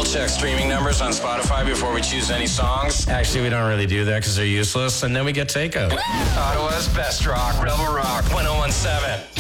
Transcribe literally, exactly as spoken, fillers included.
check streaming numbers on Spotify before we choose any songs. Actually, we don't really do that because they're useless. And then we get takeout. Ottawa's best rock, Rebel Rock, one oh one seven.